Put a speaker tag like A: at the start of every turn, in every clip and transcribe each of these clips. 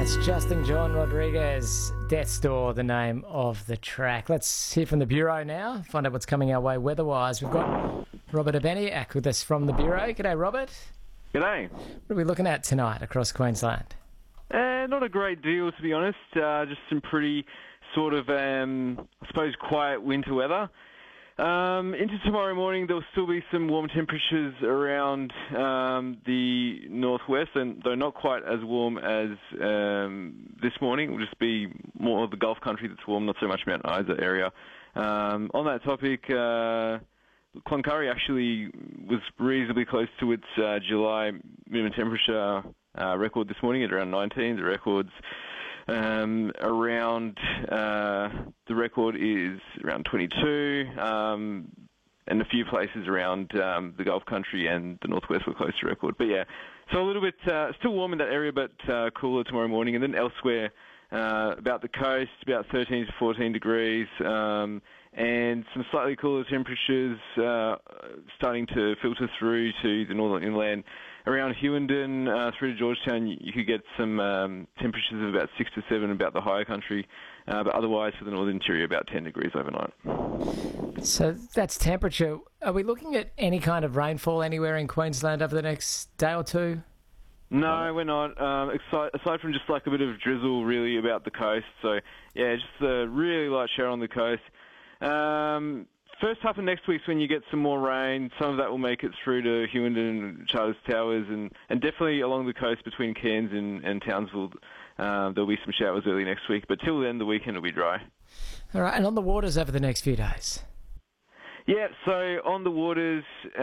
A: That's Justin John Rodriguez, Death's Door, the name of the track. Let's hear from the Bureau now, find out what's coming our way weather-wise. We've got Robert Abeniak with us from the Bureau. G'day, Robert.
B: G'day.
A: What are we looking at tonight across Queensland?
B: Not a great deal, to be honest. Just some pretty sort of, I suppose, quiet winter weather. Into tomorrow morning, there'll still be some warm temperatures around the northwest, and though not quite as warm as this morning. It will just be more of the Gulf country that's warm, not so much Mount Isa area. On that topic, Cloncurry actually was reasonably close to its July minimum temperature record this morning at around 19. The record's around the record is around 22, and a few places around the Gulf country and the northwest were close to record. But yeah, so a little bit still warm in that area, but cooler tomorrow morning. And then elsewhere, about the coast, about 13 to 14 degrees, and some slightly cooler temperatures starting to filter through to the northern inland. Around Hewenden through to Georgetown, you could get some temperatures of about 6 to 7 about the higher country, but otherwise for the northern interior, about 10 degrees overnight.
A: So that's temperature. Are we looking at any kind of rainfall anywhere in Queensland over the next day or two?
B: No, we're not. Aside from just like a bit of drizzle really about the coast. So, yeah, just a really light shower on the coast. First half of next week's when you get some more rain. Some of that will make it through to Hewenden and Charters Towers, and definitely along the coast between Cairns and Townsville. There'll be some showers early next week, but till then the weekend will be dry.
A: All right, and on the waters over the next few days?
B: Yeah, so on the waters,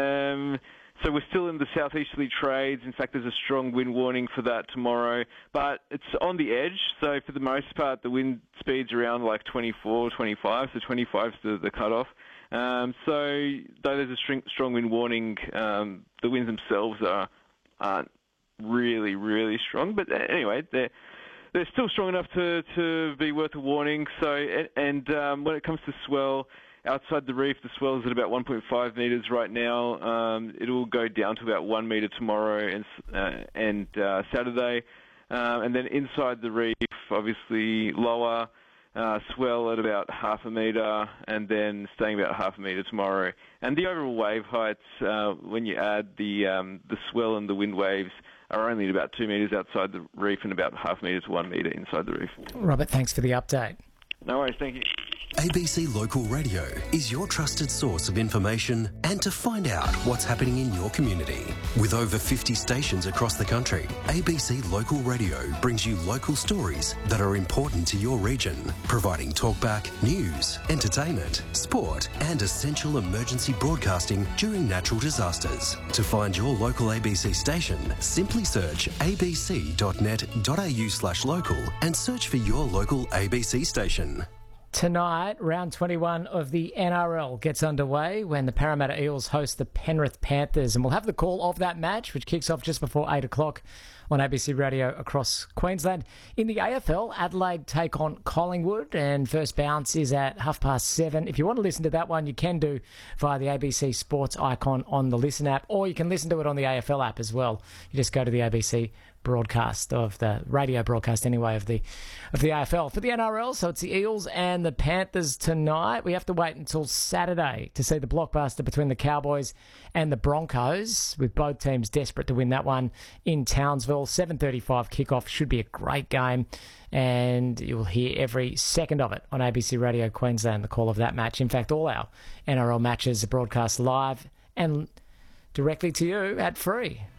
B: so we're still in the southeasterly trades. In fact, there's a strong wind warning for that tomorrow, but it's on the edge. So for the most part, the wind speed's around like 24, 25, so 25 is the cutoff. So though there's a strong wind warning, the winds themselves aren't really, really strong. But anyway, they're still strong enough to be worth a warning. So and when it comes to swell, outside the reef, the swell is at about 1.5 metres right now. It'll go down to about 1 metre tomorrow and Saturday. And then inside the reef, obviously lower, swell at about half a metre, and then staying about half a metre tomorrow. And the overall wave heights, when you add the swell and the wind waves, are only at about 2 metres outside the reef and about half a metre to 1 metre inside the reef.
A: Robert, thanks for the update.
B: No worries, thank you.
C: ABC Local Radio is your trusted source of information and to find out what's happening in your community. With over 50 stations across the country, ABC Local Radio brings you local stories that are important to your region, providing talkback, news, entertainment, sport and essential emergency broadcasting during natural disasters. To find your local ABC station, simply search abc.net.au/local and search for your local ABC station.
A: Tonight, round 21 of the NRL gets underway when the Parramatta Eels host the Penrith Panthers. And we'll have the call of that match, which kicks off just before 8 o'clock on ABC Radio across Queensland. In the AFL, Adelaide take on Collingwood, and first bounce is at 7:30. If you want to listen to that one, you can do via the ABC Sports icon on the Listen app, or you can listen to it on the AFL app as well. You just go to the ABC broadcast of the radio broadcast anyway of the AFL. For the NRL, so it's the Eels and the Panthers tonight. We have to wait until Saturday to see the blockbuster between the Cowboys and the Broncos, with both teams desperate to win that one in Townsville. 7:35 kickoff, should be a great game, and you'll hear every second of it on ABC Radio Queensland, the call of that match. In fact, all our NRL matches are broadcast live and directly to you ad free.